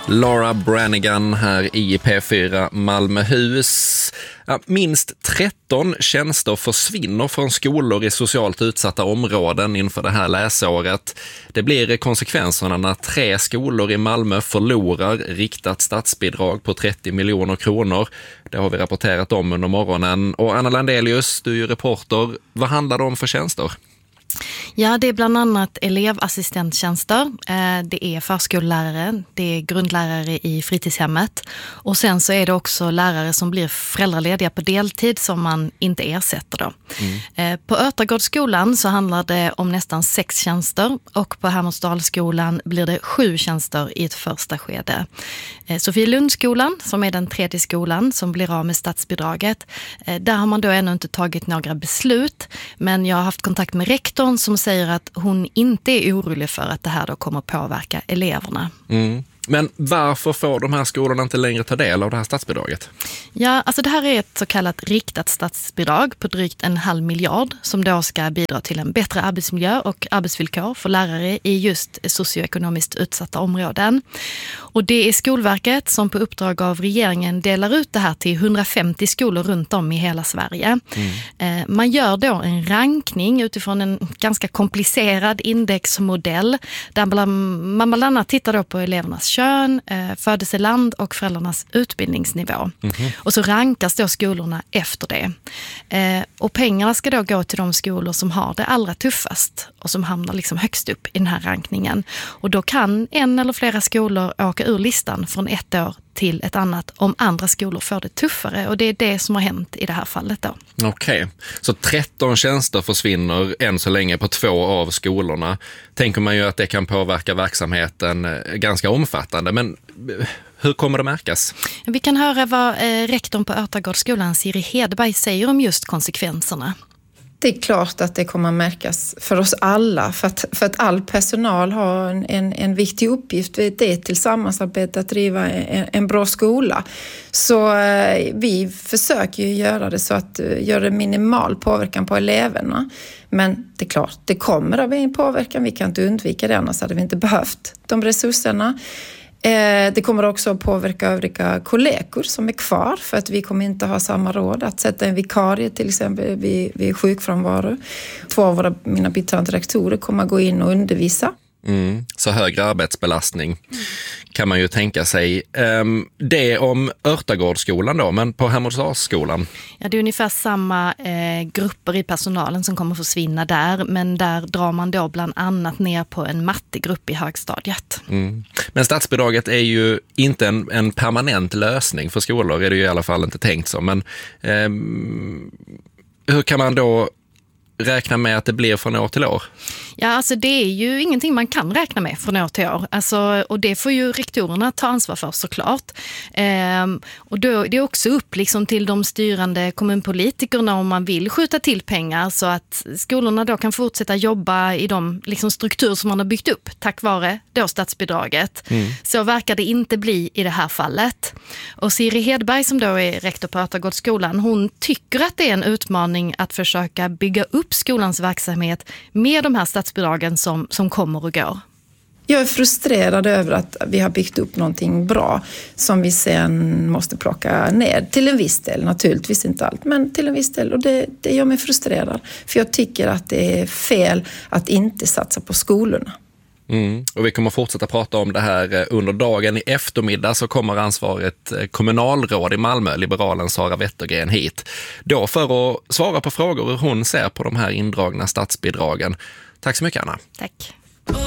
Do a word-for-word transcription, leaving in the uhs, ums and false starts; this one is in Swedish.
Laura Branigan här i P fyra Malmöhus. Ja, minst tretton tjänster försvinner från skolor i socialt utsatta områden inför det här läsåret. Det blir konsekvenserna när tre skolor i Malmö förlorar riktat statsbidrag på trettio miljoner kronor. Det har vi rapporterat om under morgonen. Och Anna Landelius, du är ju reporter. Vad handlar det om för tjänster? Ja, det är bland annat elevassistenttjänster, det är förskollärare, det är grundlärare i fritidshemmet och sen så är det också lärare som blir föräldralediga på deltid som man inte ersätter då. Mm. På Örtagårdsskolan så handlar det om nästan sex tjänster och på Hermodsdalsskolan blir det sju tjänster i ett första skede. Sofielundsskolan, som är den tredje skolan som blir av med statsbidraget, där har man då ännu inte tagit några beslut, men jag har haft kontakt med rektorn som säger att hon inte är orolig för att det här då kommer påverka eleverna. Mm. Men varför får de här skolorna inte längre ta del av det här statsbidraget? Ja, alltså det här är ett så kallat riktat statsbidrag på drygt en halv miljard som då ska bidra till en bättre arbetsmiljö och arbetsvillkor för lärare i just socioekonomiskt utsatta områden. Och det är Skolverket som på uppdrag av regeringen delar ut det här till hundrafemtio skolor runt om i hela Sverige. Mm. Man gör då en rankning utifrån en ganska komplicerad indexmodell där man bland annat tittar då på elevernas kön, födelseland och föräldrarnas utbildningsnivå. Mm-hmm. Och så rankas då skolorna efter det. Och pengarna ska då gå till de skolor som har det allra tuffast och som hamnar liksom högst upp i den här rankningen. Och då kan en eller flera skolor åka ur listan från ett år till ett annat om andra skolor får det tuffare. Och det är det som har hänt i det här fallet då. Okej, okay. Så tretton tjänster försvinner än så länge på två av skolorna. Tänker man ju att det kan påverka verksamheten ganska omfattande. Men hur kommer det märkas? Vi kan höra vad eh, rektorn på Örtagårdsskolan, Siri Hedberg, säger om just konsekvenserna. Det är klart att det kommer att märkas för oss alla, för att, för att all personal har en, en, en viktig uppgift. Det är tillsammansarbete att driva en, en bra skola. Så eh, vi försöker ju göra det så att uh, göra minimal påverkan på eleverna. Men det är klart, det kommer att bli en påverkan. Vi kan inte undvika det, annars hade vi inte behövt de resurserna. Det kommer också att påverka övriga kollegor som är kvar för att vi kommer inte ha samma råd att sätta en vikarie till exempel vid, vid sjukfrånvaro. Två av våra, mina biträdande rektorer kommer att gå in och undervisa. Mm, så högre arbetsbelastning kan man ju tänka sig. Um, det om Örtagårdsskolan då, men på Hermodsdalsskolan? Ja, det är ungefär samma eh, grupper i personalen som kommer försvinna där, men där drar man då bland annat ner på en mattegrupp i högstadiet. Mm. Men statsbidraget är ju inte en, en permanent lösning för skolor, är det ju i alla fall inte tänkt så. Men um, hur kan man då räkna med att det blir från år till år? Ja, alltså det är ju ingenting man kan räkna med från år till år. Alltså, och det får ju rektorerna ta ansvar för såklart. Ehm, och då, det är också upp liksom till de styrande kommunpolitikerna om man vill skjuta till pengar så att skolorna då kan fortsätta jobba i de liksom, strukturer som man har byggt upp tack vare då statsbidraget. Mm. Så verkar det inte bli i det här fallet. Och Siri Hedberg som då är rektor på Örtagårdsskolan, hon tycker att det är en utmaning att försöka bygga upp skolans verksamhet med de här statsbidragen som, som kommer och går. Jag är frustrerad över att vi har byggt upp någonting bra som vi sen måste plocka ner. Till en viss del, naturligtvis inte allt, men till en viss del. Och det, det gör mig frustrerad. För jag tycker att det är fel att inte satsa på skolorna. Mm. Och vi kommer fortsätta prata om det här under dagen. I eftermiddag så kommer ansvaret kommunalråd i Malmö, liberalen Sara Wettergren, hit. Då för att svara på frågor hur hon ser på de här indragna statsbidragen. Tack så mycket, Anna. Tack.